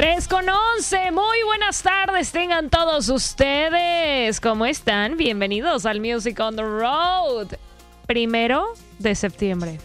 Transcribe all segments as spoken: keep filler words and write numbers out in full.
tres con once, muy buenas tardes tengan todos ustedes. ¿Cómo están? Bienvenidos al Music on the Road. Primero de septiembre.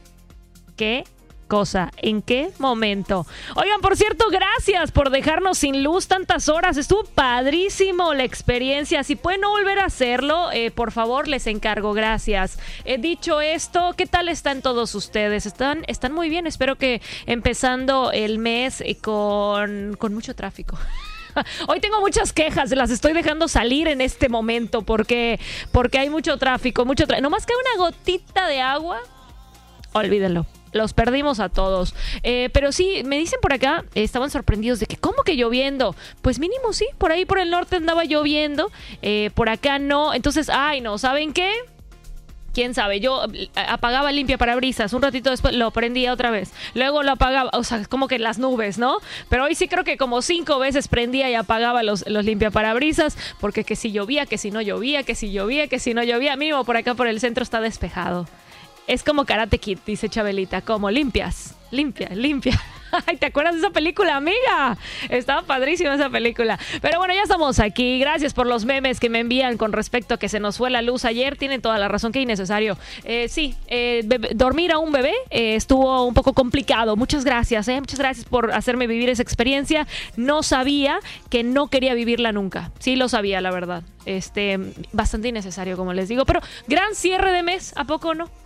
¿Qué cosa? ¿En qué momento? Oigan, por cierto, gracias por dejarnos sin luz tantas horas. Estuvo padrísimo la experiencia. Si pueden no volver a hacerlo, eh, por favor, les encargo. Gracias. He dicho esto, ¿qué tal están todos ustedes? ¿Están, están muy bien? Espero que empezando el mes eh, con, con mucho tráfico. Hoy tengo muchas quejas, las estoy dejando salir en este momento porque, porque hay mucho tráfico, mucho tráfico. Nomás cae una gotita de agua, olvídenlo. Los perdimos a todos. Eh, pero sí, me dicen por acá, eh, estaban sorprendidos de que, ¿cómo que lloviendo? Pues mínimo sí, por ahí por el norte andaba lloviendo, eh, por acá no. Entonces, ay no, ¿saben qué? ¿Quién sabe? Yo apagaba limpia parabrisas, un ratito después lo prendía otra vez. Luego lo apagaba, o sea, como que las nubes, ¿no? Pero hoy sí creo que como cinco veces prendía y apagaba los, los limpia parabrisas, porque que si llovía, que si no llovía, que si llovía, que si no llovía. Mínimo por acá por el centro está despejado. Es como Karate Kid, dice Chabelita, como limpias, limpia, limpia. Ay, ¿te acuerdas de esa película, amiga? Estaba padrísima esa película. Pero bueno, ya estamos aquí. Gracias por los memes que me envían con respecto a que se nos fue la luz ayer. Tienen toda la razón, que innecesario. Eh, sí, eh, bebé, dormir a un bebé eh, estuvo un poco complicado. Muchas gracias, eh. Muchas gracias por hacerme vivir esa experiencia. No sabía que no quería vivirla nunca. Sí lo sabía, la verdad. Este, bastante innecesario, como les digo. Pero gran cierre de mes, ¿a poco no?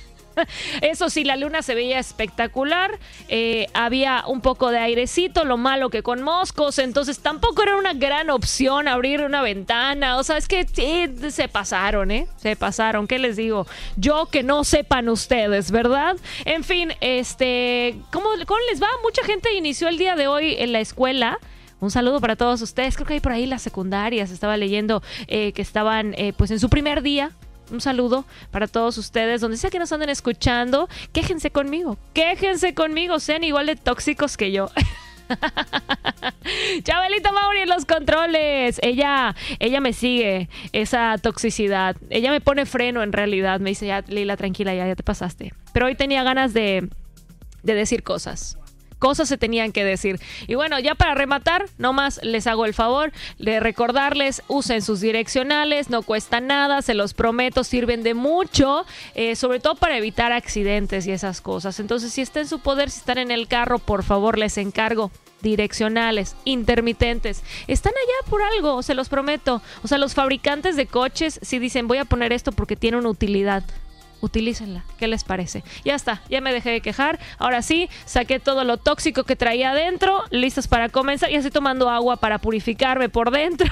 Eso sí, la luna se veía espectacular, eh, había un poco de airecito, lo malo que con moscos, entonces tampoco era una gran opción abrir una ventana, o sea, es que sí, se pasaron, ¿eh? Se pasaron, ¿qué les digo? Yo que no sepan ustedes, ¿verdad? En fin, este, ¿cómo, cómo les va? Mucha gente inició el día de hoy en la escuela. Un saludo para todos ustedes, creo que hay por ahí las secundarias, estaba leyendo eh, que estaban eh, pues en su primer día. Un saludo para todos ustedes, donde sea que nos anden escuchando, quéjense conmigo, quéjense conmigo, sean igual de tóxicos que yo. Chabelita Mauri en los controles, ella, ella me sigue esa toxicidad, ella me pone freno en realidad, me dice, ya Lila, tranquila, ya, ya te pasaste. Pero hoy tenía ganas de, de decir cosas. Cosas se tenían que decir. Y bueno, ya para rematar, nomás les hago el favor de recordarles, usen sus direccionales, no cuesta nada, se los prometo, sirven de mucho, eh, sobre todo para evitar accidentes y esas cosas. Entonces, si está en su poder, si están en el carro, por favor, les encargo. Direccionales, intermitentes, están allá por algo, se los prometo. O sea, los fabricantes de coches, si dicen, voy a poner esto porque tiene una utilidad, utilícenla, ¿qué les parece? Ya está, ya me dejé de quejar. Ahora sí, saqué todo lo tóxico que traía adentro, listos para comenzar. Ya estoy tomando agua para purificarme por dentro.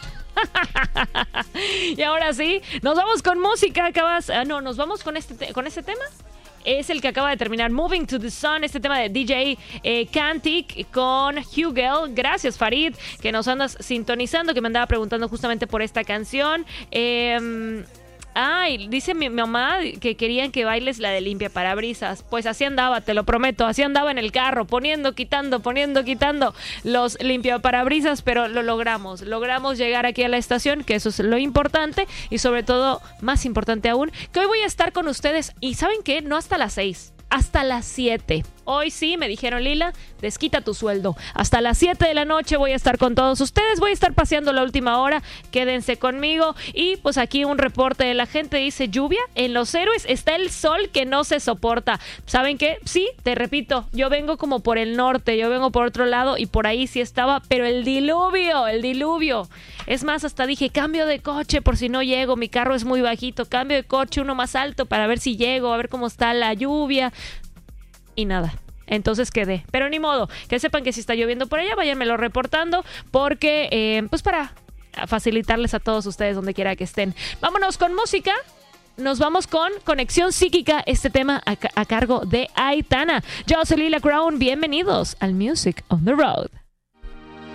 Y ahora sí, nos vamos con música. Acabas, ah, no, nos vamos con este, te- con este tema. Es el que acaba de terminar, Moving to the Sun, este tema de D J eh, Kantic con Hugel. Gracias, Farid, que nos andas sintonizando, que me andaba preguntando justamente por esta canción. Eh... Ay, dice mi, mi mamá que querían que bailes la de limpia parabrisas. Pues así andaba, te lo prometo, así andaba en el carro, poniendo, quitando, poniendo, quitando los limpia parabrisas, pero lo logramos. Logramos llegar aquí a la estación, que eso es lo importante, y sobre todo, más importante aún, que hoy voy a estar con ustedes, y ¿saben qué? No hasta las seis, hasta las siete. Hoy sí, me dijeron, Lila, desquita tu sueldo. Hasta las siete de la noche voy a estar con todos ustedes. Voy a estar paseando la última hora. Quédense conmigo. Y pues aquí un reporte de la gente dice, lluvia. En Los Héroes está el sol que no se soporta. ¿Saben qué? Sí, te repito, yo vengo como por el norte, yo vengo por otro lado y por ahí sí estaba, pero el diluvio, el diluvio. Es más, hasta dije, cambio de coche por si no llego. Mi carro es muy bajito. Cambio de coche, uno más alto para ver si llego, a ver cómo está la lluvia. Y nada, entonces quedé. Pero ni modo, que sepan que si está lloviendo por allá, váyanmelo reportando, porque, eh, pues para facilitarles a todos ustedes donde quiera que estén. Vámonos con música. Nos vamos con Conexión Psíquica, este tema a, a cargo de Aitana. Yo soy Lila Crown, bienvenidos al Music on the Road.